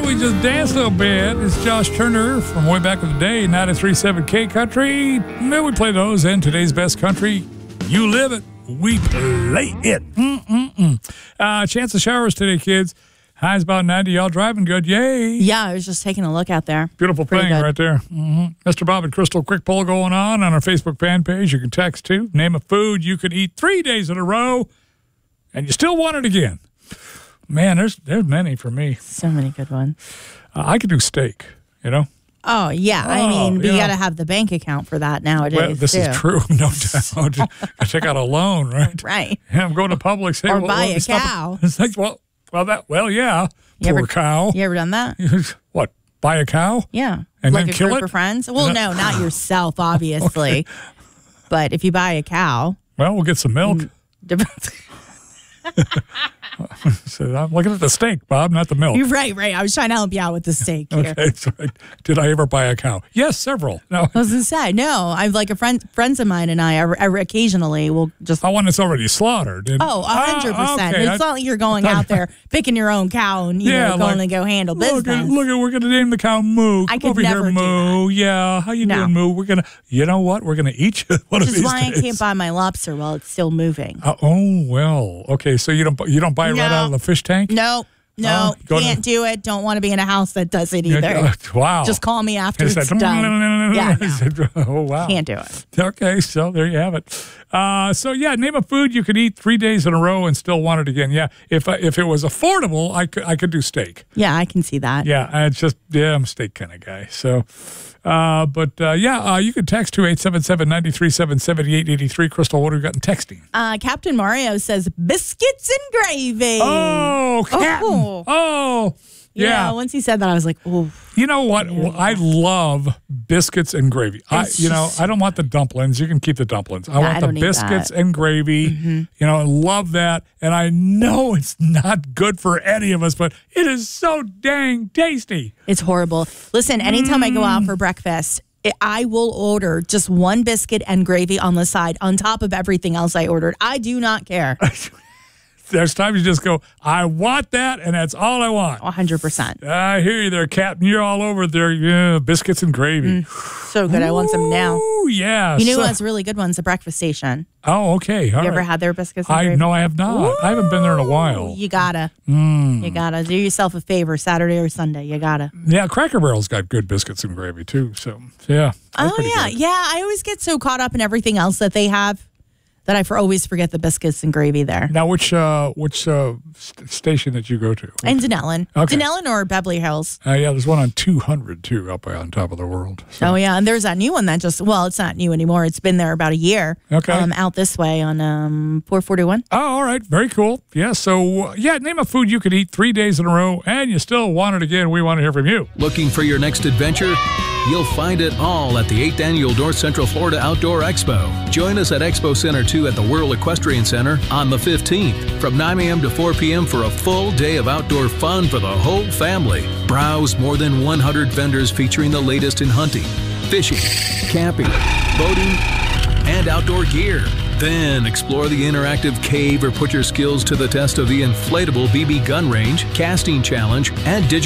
we just dance a little bit. It's Josh Turner from way back in the day, 93.7 K Country. Then we play those, and today's best country, You Live It, We Play It. Chance of showers today, kids. High's about 90. Y'all driving good. Yay. Yeah, I was just taking a look out there. Beautiful Pretty thing good. right there. Mr. Bob and Crystal, quick poll going on our Facebook fan page. You can text too. Name a food you could eat 3 days in a row, and you still want it again. Man, there's many for me. So many good ones. I could do steak, you know. Oh, yeah. I mean, you yeah. got to have the bank account for that nowadays. Well, this is true, no doubt. I take out a loan, right? Right. Yeah, I'm going to Publix. Hey, Or buy a cow. It's like, yeah. Poor cow. You ever done that? What? Buy a cow? Yeah. And like then a kill group it? of friends? Well, no, not yourself, obviously. But if you buy a cow. Well, we'll get some milk. So I'm looking at the steak, Bob, not the milk. You're right. I was trying to help you out with the steak here. Okay, sorry. Did I ever buy a cow? Yes, several. No. I was going to say, no. I've like friends of mine and I occasionally will just. Oh, one that's already slaughtered. 100%. Okay. It's not like you're going out there picking your own cow and going to go handle business. Look, we're going to name the cow Moo. I Come could over never here, do Moo. Yeah, how you doing, Moo? We're going to, you know what? We're going to eat you one of Which these is why days. I can't buy my lobster while it's still moving. Well. Okay, so you don't buy it right out of the fish tank? No, can't do it. Don't want to be in a house that does it either. Wow. Just call me after it's done. Yeah. No. Oh, wow. Can't do it. Okay, so there you have it. Name a food you could eat 3 days in a row and still want it again. Yeah, if it was affordable, I could do steak. Yeah, I can see that. Yeah, I'm a steak kind of guy. So, you could text to 877-937-7883. Crystal, what have we got in texting? Captain Mario says biscuits and gravy. Oh, Captain. Oh. Yeah. Once he said that, I was like, oh. You know what? Yeah. I love biscuits and gravy. I don't want the dumplings. You can keep the dumplings. I want the biscuits and gravy. Mm-hmm. I love that. And I know it's not good for any of us, but it is so dang tasty. It's horrible. Listen, anytime I go out for breakfast, I will order just one biscuit and gravy on the side on top of everything else I ordered. I do not care. There's times you just go, I want that, and that's all I want. 100%. I hear you there, Captain. You're all over there. Yeah, biscuits and gravy. So good. I want some now. Oh, yeah. You know who has really good ones? The Breakfast Station. Oh, okay. You ever had their biscuits and gravy? No, I have not. Ooh. I haven't been there in a while. You gotta. You gotta. Do yourself a favor, Saturday or Sunday. You gotta. Yeah, Cracker Barrel's got good biscuits and gravy, too. So, yeah. Oh, yeah. Good. Yeah, I always get so caught up in everything else that they have that I always forget the biscuits and gravy there. Now, which station did you go to? In Denellen. Okay. Denellen or Beverly Hills. Yeah, there's one on 200, too, up on top of the world. So. Oh, yeah, and there's that new one that it's not new anymore. It's been there about a year. Okay. Out this way on 441. Oh, all right. Very cool. Yeah, so, name a food you could eat 3 days in a row, and you still want it again. We want to hear from you. Looking for your next adventure? You'll find it all at the 8th Annual North Central Florida Outdoor Expo. Join us at Expo Center 2 at the World Equestrian Center on the 15th from 9 a.m. to 4 p.m. for a full day of outdoor fun for the whole family. Browse more than 100 vendors featuring the latest in hunting, fishing, camping, boating, and outdoor gear. Then explore the interactive cave or put your skills to the test of the inflatable BB gun range, casting challenge, and digital